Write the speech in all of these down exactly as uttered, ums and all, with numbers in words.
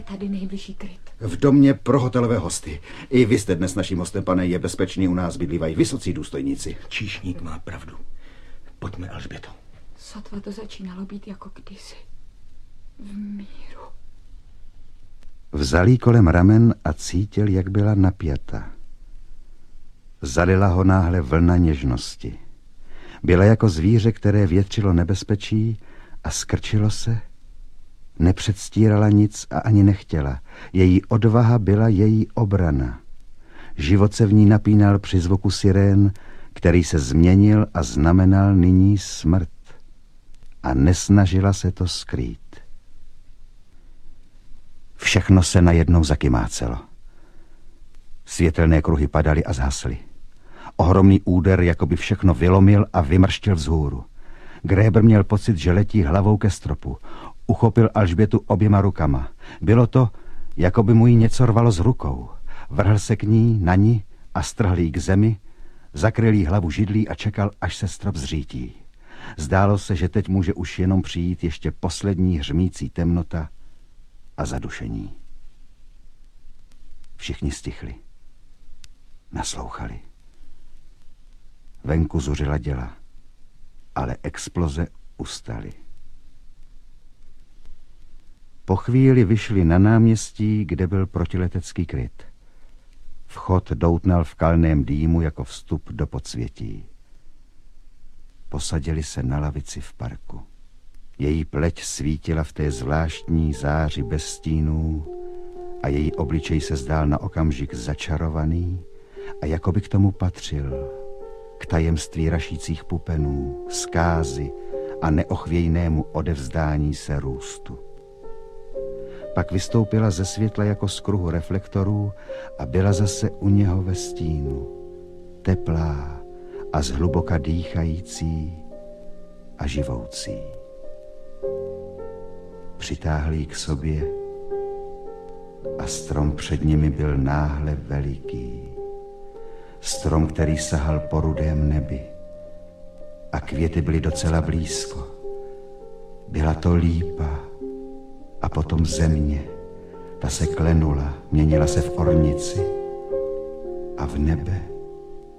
je tady nejbližší kryt? V domě pro hotelové hosty. I vy jste dnes naším hostem, pane, je bezpečný, u nás bydlívají vysocí důstojníci. Číšník má pravdu. Pojďme, Alžběto. Sotva to začínalo být jako kdysi. V míru. Vzal jí kolem ramen a cítil, jak byla napjata. Zalila ho náhle vlna něžnosti. Byla jako zvíře, které větřilo nebezpečí a skrčilo se. Nepředstírala nic a ani nechtěla. Její odvaha byla její obrana. Život se v ní napínal při zvuku sirén, který se změnil a znamenal nyní smrt. A nesnažila se to skrýt. Všechno se najednou zakymácelo. Světelné kruhy padaly a zhasly. Ohromný úder jako by všechno vylomil a vymrštil vzhůru. Gréber měl pocit, že letí hlavou ke stropu. Uchopil Alžbětu oběma rukama. Bylo to, jako by mu jí něco rvalo z rukou. Vrhl se k ní, na ní a strhl jí k zemi, zakryl jí hlavu židlí a čekal, až se strop zřítí. Zdálo se, že teď může už jenom přijít ještě poslední hřmící temnota a zadušení. Všichni stichli. Naslouchali. Venku zuřila děla, ale exploze ustaly. Po chvíli vyšli na náměstí, kde byl protiletecký kryt. Vchod doutnal v kalném dýmu jako vstup do podsvětí. Posadili se na lavici v parku. Její pleť svítila v té zvláštní záři bez stínů a její obličej se zdál na okamžik začarovaný a jako by k tomu patřil, k tajemství rašících pupenů, zkázy a neochvějnému odevzdání se růstu. Pak vystoupila ze světla jako z kruhu reflektorů a byla zase u něho ve stínu, teplá a zhluboka dýchající a živoucí. Přitáhl ji k sobě a strom před nimi byl náhle veliký. Strom, který sahal po rudém nebi a květy byly docela blízko. Byla to lípa a potom země. Ta se klenula, měnila se v ornici a v nebe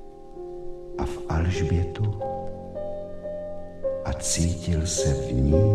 a v Alžbětu a cítil se v ní